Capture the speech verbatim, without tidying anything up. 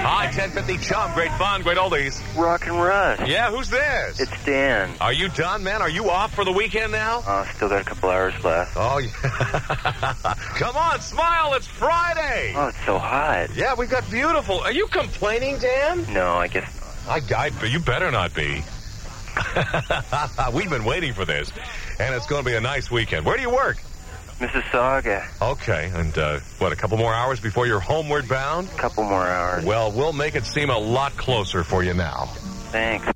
Hi, ten fifty Chum. Great fun, great oldies. Rock and Rush. Yeah, who's this? It's Dan. Are you done, man? Are you off for the weekend now? Oh, still got a couple hours left. Oh, yeah. Come on, smile. It's Friday. Oh, it's so hot. Yeah, we've got beautiful. Are you complaining, Dan? No, I guess I, I, you better not be. We've been waiting for this, and it's going to be a nice weekend. Where do you work? Mississauga. Okay, and uh, what, a couple more hours before you're homeward bound? Couple more hours. Well, we'll make it seem a lot closer for you now. Thanks.